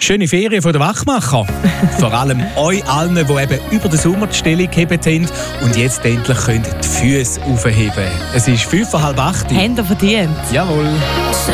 Schöne Ferien von den Wachmacher. Vor allem euch allen, die eben über den Sommer die Stellung gehebt haben und jetzt endlich können die Füße aufheben. Es ist 7:45. Habt ihr verdient. Jawohl.